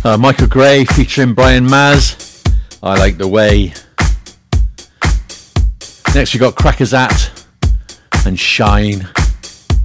Michael Gray featuring Brian Maz, I Like the Way. Next we got Crackers At and Shine.